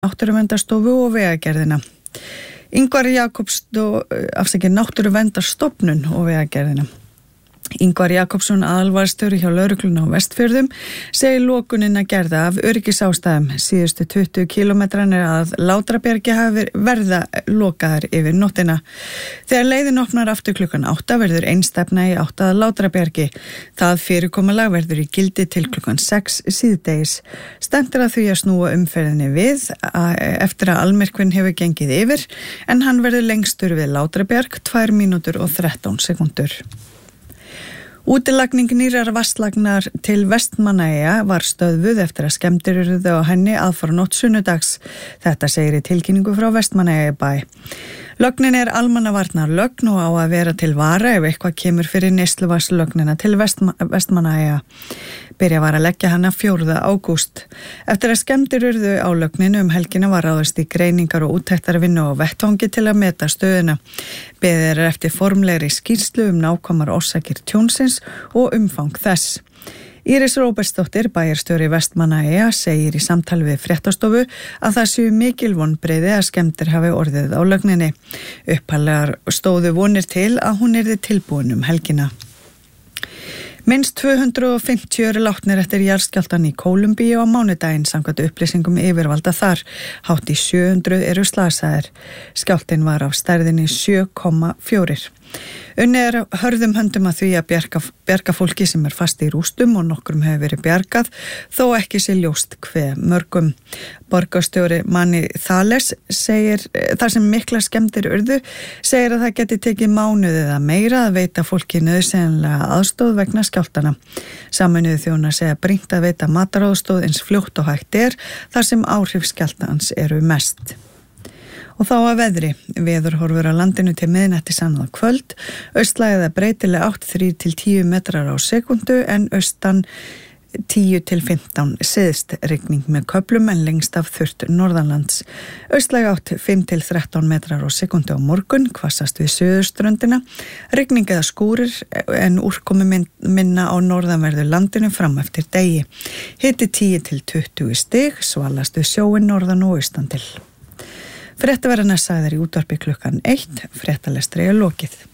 Náttúruverndarstofu og Vegagerðina. Ingvar Náttúruverndarstofnun og Vegagerðina. Ingvar Jakobsson, aðalvarðstjóri hjá lögreglunni á Vestfjörðum, segir lokunina gerða af öryggisástæðum. Síðustu 20 kílómetrarnir að Látrabjargi hafi verða lokaðar yfir nóttina. Þegar leiðin opnar aftur klukkan 8 verður einstefna í 8 að Látrabjargi. Það fyrirkomulag verður í gildi til klukkan 6 síðdegis. Stefnt að því að snúa umferðinni við eftir að almyrkvinn hefur gengið yfir, en hann verður lengstur við Látrabjarg 2 mínútur og 13 sekúndur. Útilagning nýrrar vatnslagnar til Vestmannaeyja var stöðvuð eftir að skemmdir urðu á henni aðfaranótt sunnudags. Þetta segir í tilkynningu frá Vestmannaeyjabæ. Lögnin er almannavarnarlögn og á að vera til vara ef eitthvað kemur fyrir neysluvatnslögnina til Vestmannaeyja. Byrja var að leggja hana 4. ágúst. Eftir að skemmdir urðu á lögninu helgina var ráðist í greiningar og úttektarvinnu á vettvangi til að meta stöðuna. Beðið er eftir formlegri skýrslu nákvæmar orsakir tjónsins og umfang þess. Íris Róbertsdóttir, bæjarstjóri Vestmannaeyja, segir í samtali við Fréttastofu að það séu mikil vonbrigði að skemmdir hafi orðið á lögninni. Upphaflegar stóðu vonir til að hún yrði tilbúin helgina. Minnst 250 eru látnir eftir jarðskjálftann í Kólumbíu á mánudaginn samkvæmt upplýsingum yfirvalda þar. Hátt í 700 eru slasaðir. Skjálftinn var af stærðinni 7,4. Unnið er hörðum höndum að því að bjarga fólki sem er fast í rústum og nokkrum hefur verið bjargað, þó ekki sé ljóst hve mörgum. Borgarstjóri Manni Thales segir, þar sem mikla skemmdir urðu, segir að það geti tekið mánuði eða meira að veita fólki nauðsynlega aðstoð vegna skjálftana. Sameinuðu þjóðir segja brýnt að veita mataraðstoð eins fljótt og hægt er, þar sem áhrif skjálftans eru mest. Og þá að veðri. Veðurhorfur á landinu til miðnættis annað kvöld. Austlæg eða breytileg átt 3-10 metrar á sekundu en austan 10-15 syðst, rigning með köflum en lengst af þurrt norðanlands. Austlæg átt 5-13 metrar á sekundu á morgun, hvassast við suðurströndina. Rigning eða skúrir en úrkomi minna á norðanverðu landinu fram eftir degi. Hiti 10-20 stig, svalast við sjóin norðan og austan til. Fréttaverðarnar sagðar í útvarpi klukkan 1, fréttalestri er lokið.